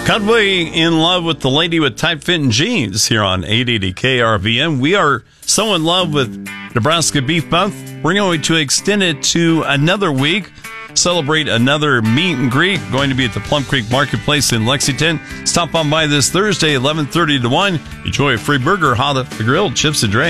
Cudway in love with the lady with tight-fitting jeans here on 880 KRVN. We are so in love with Nebraska Beef Month. We're going to extend it to another week, celebrate another meet and greet. Going to be at the Plum Creek Marketplace in Lexington. Stop on by this Thursday, 11:30 to 1. Enjoy a free burger, hot off the grill, chips and drinks.